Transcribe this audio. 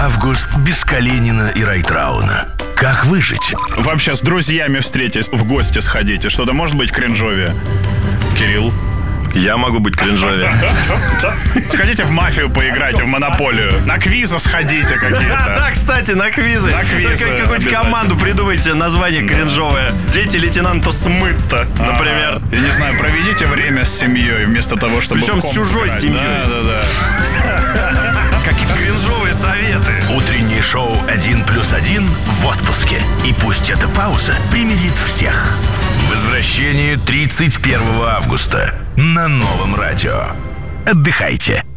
Август без Калинина и Райтрауна. Как выжить? Вообще с друзьями встретитесь, в гости сходите. Что-то может быть кринжовее? Кирилл? Я могу быть кринжовее. Сходите в мафию поиграйте, в монополию. На квизы сходите какие-то. Да, кстати, на квизы. На квизы Какую-нибудь команду придумайте, название кринжовое. Дети лейтенанта Смытта, например. Я не знаю, проведите время с семьей вместо того, чтобы Причем в комп с чужой играть. семьей. Да. Какие-то кринжовые советы. Утреннее шоу «1+1» в отпуске. И пусть эта пауза примирит всех. Возвращение 31 августа на Новом радио. Отдыхайте.